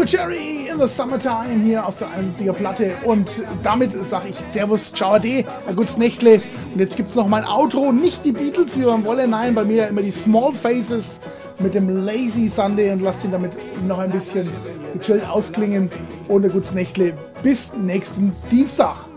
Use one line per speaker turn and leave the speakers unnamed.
Cherry in the Summertime hier aus der 71er Platte. Und damit sage ich Servus, ciao, ade, ein gutes Nächtle. Und jetzt gibt es noch mein Outro, nicht die Beatles, wie man wolle, nein, bei mir immer die Small Faces mit dem Lazy Sunday und lasst ihn damit noch ein bisschen gechillt ausklingen. Und ein gutes Nächtle. Bis nächsten Dienstag.